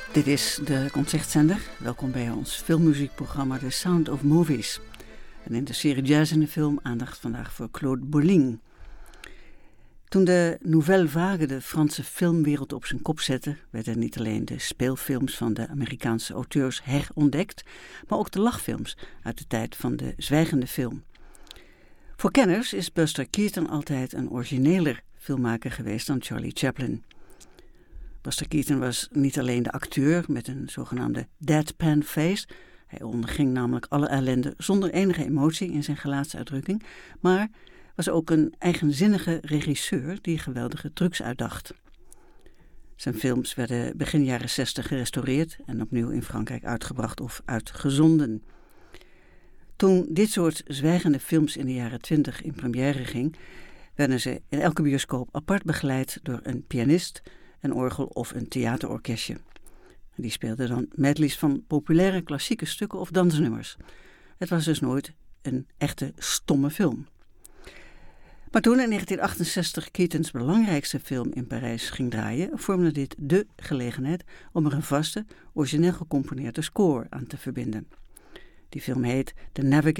Dit is de Concertzender. Welkom bij ons filmmuziekprogramma The Sound of Movies. En in de serie Jazz in de Film aandacht vandaag voor Claude Bolling. Toen de Nouvelle Vague de Franse filmwereld op zijn kop zette, werden niet alleen de speelfilms van de Amerikaanse auteurs herontdekt, maar ook de lachfilms uit de tijd van de zwijgende film. Voor kenners is Buster Keaton altijd een origineler filmmaker geweest dan Charlie Chaplin. Buster Keaton was niet alleen de acteur met een zogenaamde deadpan face. Hij onderging namelijk alle ellende zonder enige emotie in zijn gelaatsuitdrukking, maar was ook een eigenzinnige regisseur die geweldige trucs uitdacht. Zijn films werden begin jaren 60 gerestaureerd en opnieuw in Frankrijk uitgebracht of uitgezonden. Toen dit soort zwijgende films in de jaren 20 in première ging, werden ze in elke bioscoop apart begeleid door een pianist, een orgel of een theaterorkestje. Die speelden dan medleys van populaire klassieke stukken of dansnummers. Het was dus nooit een echte stomme film. Maar toen in 1968 Keatons belangrijkste film in Parijs ging draaien, vormde dit dé gelegenheid om er een vaste, origineel gecomponeerde score aan te verbinden. Die film heet The Navigator